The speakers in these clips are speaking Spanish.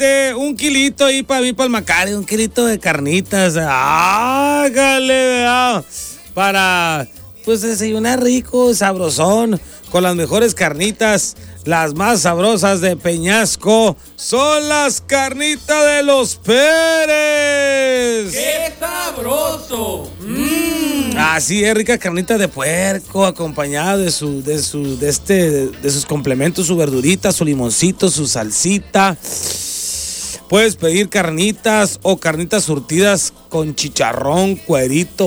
Un kilito ahí para mí, para el Macari, un kilito de carnitas. Hágale, vea. Para, pues, desayunar rico, sabrosón, con las mejores carnitas, las más sabrosas de Peñasco, son las carnitas de los Pérez. ¡Qué sabroso! Así es, rica carnita de puerco, acompañada de sus complementos, su verdurita, su limoncito, su salsita. Puedes pedir carnitas o carnitas surtidas con chicharrón, cuerito,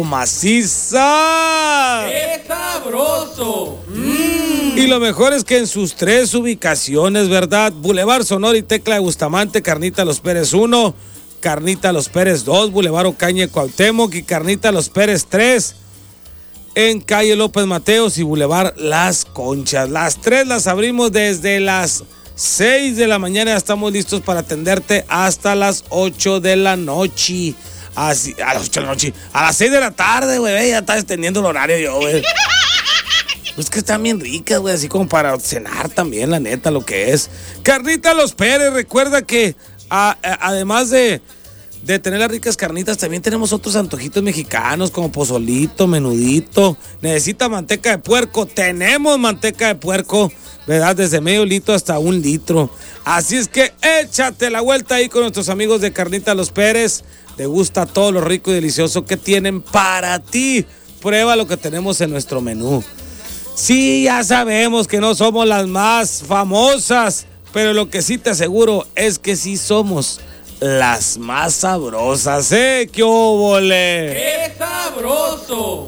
maciza. ¡Qué sabroso! Y lo mejor es que en sus 3 ubicaciones, ¿verdad? Boulevard Sonora y Tecla de Bustamante, Carnita Los Pérez 1, Carnita Los Pérez 2, Boulevard Ocaña Cuauhtémoc y Carnita Los Pérez 3, en calle López Mateos y Boulevard Las Conchas. Las 3 las abrimos desde las 6 de la mañana, ya estamos listos para atenderte hasta las 8 de la noche. Así, a las 8 de la noche, a las 6 de la tarde, güey, ya está extendiendo el horario yo, güey. Pues que están bien ricas, güey, así como para cenar también, la neta, lo que es. Carnita Los Pérez, recuerda que además de tener las ricas carnitas, también tenemos otros antojitos mexicanos como pozolito, menudito. Necesita manteca de puerco, tenemos manteca de puerco, ¿verdad? Desde medio litro hasta 1 litro. Así es que échate la vuelta ahí con nuestros amigos de Carnita Los Pérez. Te gusta todo lo rico y delicioso que tienen para ti. Prueba lo que tenemos en nuestro menú. Sí, ya sabemos que no somos las más famosas, pero lo que sí te aseguro es que sí somos las más sabrosas, ¿eh? ¡Qué óvole! ¡Qué sabroso!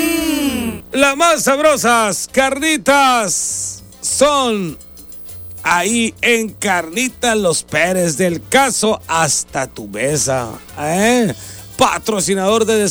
Las más sabrosas carnitas son ahí en Carnita Los Pérez, del caso hasta tu mesa, ¿eh? Patrocinador de